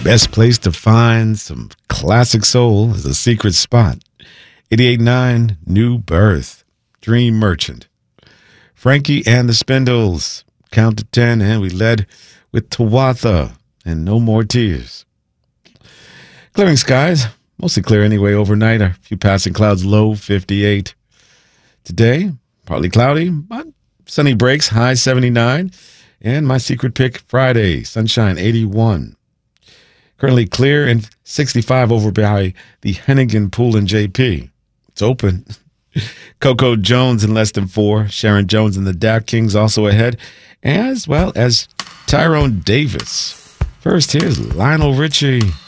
Best place to find some classic soul is a secret spot. 88.9 New Birth, Dream Merchant. Frankie and the Spindles, Count to 10, and we led with Tawatha and No More Tears. Clearing skies, mostly clear anyway overnight. A few passing clouds, low 58. Today, partly cloudy, but sunny breaks, high 79. And my secret pick, Friday, sunshine 81. Currently clear and 65 over by the Hennigan Pool in JP. It's open. Coco Jones in less than 4. Sharon Jones and the Dap Kings also ahead, as well as Tyrone Davis. First, here's Lionel Richie.